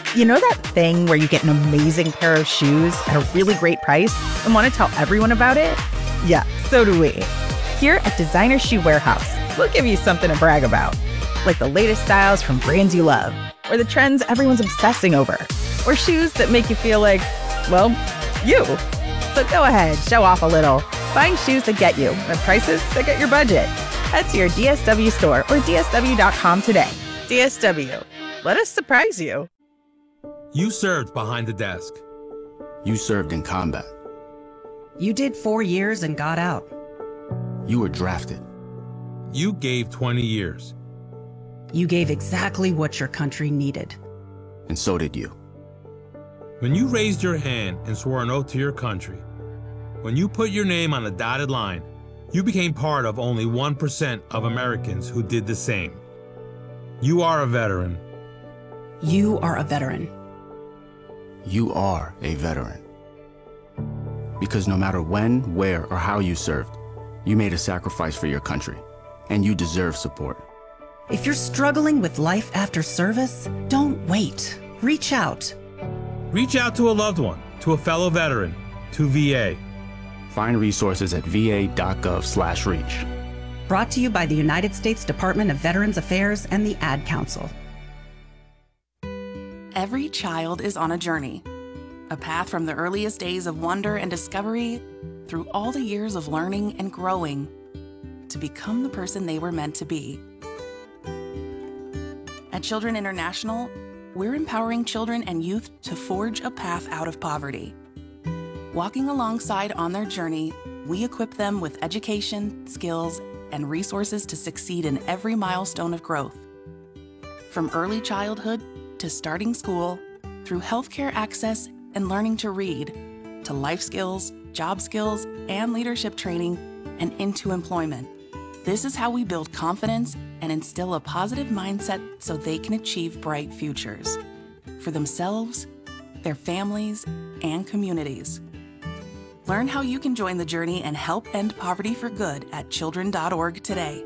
You know that thing where you get an amazing pair of shoes at a really great price and want to tell everyone about it? Yeah, so do we. Here at Designer Shoe Warehouse, we'll give you something to brag about, like the latest styles from brands you love, or the trends everyone's obsessing over, or shoes that make you feel like, well, you. So go ahead, show off a little. Find shoes that get you at prices that get your budget. Head to your DSW store or DSW.com today. DSW, let us surprise you. You served behind the desk. You served in combat. You did 4 years and got out. You were drafted. You gave 20 years. You gave exactly what your country needed. And so did you. When you raised your hand and swore an oath to your country, when you put your name on a dotted line, you became part of only 1% of Americans who did the same. You are a veteran. You are a veteran. You are a veteran. Because no matter when, where, or how you served, you made a sacrifice for your country, and you deserve support. If you're struggling with life after service, don't wait. Reach out. Reach out to a loved one, to a fellow veteran, to VA. Find resources at va.gov/reach. Brought to you by the United States Department of Veterans Affairs and the Ad Council. Every child is on a journey, a path from the earliest days of wonder and discovery through all the years of learning and growing to become the person they were meant to be. At Children International, we're empowering children and youth to forge a path out of poverty. Walking alongside on their journey, we equip them with education, skills, and resources to succeed in every milestone of growth. From early childhood to starting school, through healthcare access and learning to read, to life skills, job skills, and leadership training, and into employment. This is how we build confidence and instill a positive mindset so they can achieve bright futures for themselves, their families, and communities. Learn how you can join the journey and help end poverty for good at children.org today.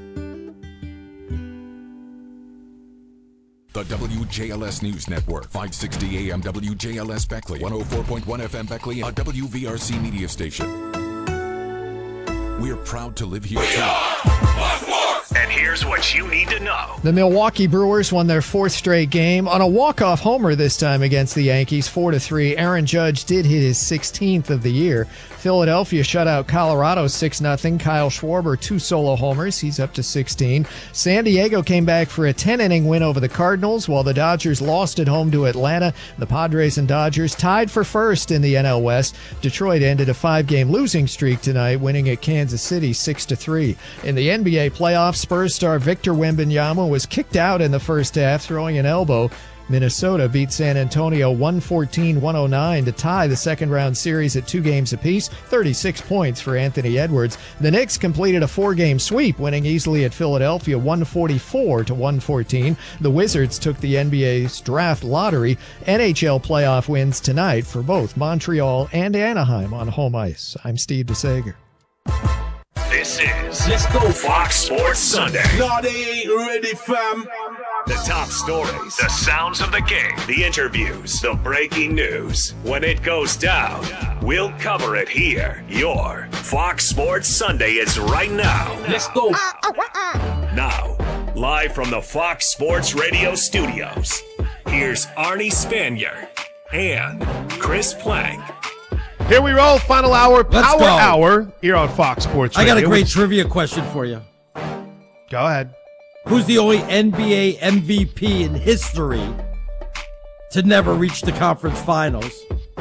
The WJLS News Network, 560 AM WJLS Beckley, 104.1 FM Beckley, a WVRC media station. We're proud to live here too. And here's what you need to know. The Milwaukee Brewers won their fourth straight game on a walk-off homer this time against the Yankees, 4-3. Aaron Judge did hit his 16th of the year. Philadelphia shut out Colorado 6-0. Kyle Schwarber, 2 solo homers. He's up to 16. San Diego came back for a 10-inning win over the Cardinals, while the Dodgers lost at home to Atlanta. The Padres and Dodgers tied for first in the NL West. Detroit ended a 5-game losing streak tonight, winning at Kansas City 6-3. In the NBA playoffs, Spurs star Victor Wembanyama was kicked out in the first half, throwing an elbow. Minnesota beat San Antonio 114-109 to tie the second-round series at 2 games apiece, 36 points for Anthony Edwards. The Knicks completed a 4-game sweep, winning easily at Philadelphia 144-114. The Wizards took the NBA's draft lottery. NHL playoff wins tonight for both Montreal and Anaheim on home ice. I'm Steve DeSager. This is Let's Go Fox Sports Sunday. No, they ain't ready, fam. The top stories, the sounds of the game, the interviews, the breaking news. When it goes down, we'll cover it here. Your Fox Sports Sunday is right now. Let's go. Now, live from the Fox Sports Radio studios, here's Arnie Spanier and Chris Plank. Here we roll, final hour, Power Hour, here on Fox Sports Radio. I got a great trivia question for you. Go ahead. Who's the only NBA MVP in history to never reach the conference finals?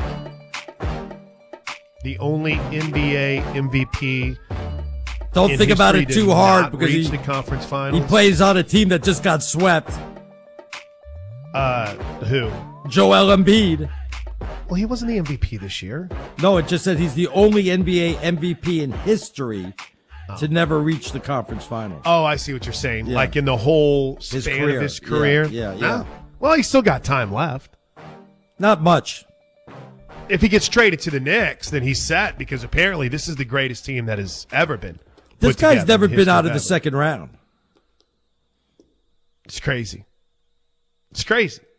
The only NBA MVP. Don't think about it too hard because he the conference finals. He plays on a team that just got swept. Who? Joel Embiid. Well, he wasn't the MVP this year. No, it just said he's the only NBA MVP in history to never reach the conference finals. Oh, I see what you're saying. Yeah. Like in the whole span of his career? Yeah. Well, he's still got time left. Not much. If he gets traded to the Knicks, then he's set because apparently this is the greatest team that has ever been. This guy's never been out of the second round. It's crazy. It's crazy.